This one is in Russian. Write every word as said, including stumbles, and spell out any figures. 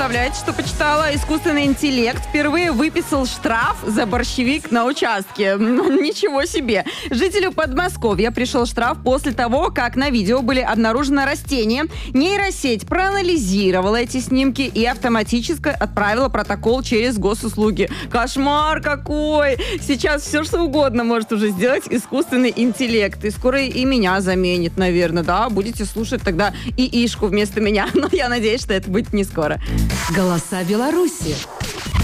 представляете, что почитала? Искусственный интеллект впервые выписал штраф за борщевик на участке. Ну, ничего себе. Жителю Подмосковья пришел штраф после того, как на видео были обнаружены растения. Нейросеть проанализировала эти снимки и автоматически отправила протокол через госуслуги. Кошмар какой! Сейчас все что угодно может уже сделать искусственный интеллект. И скоро и меня заменит, наверное, да? Будете слушать тогда и Ишку вместо меня. Но я надеюсь, что это будет не скоро. Голоса Беларуси.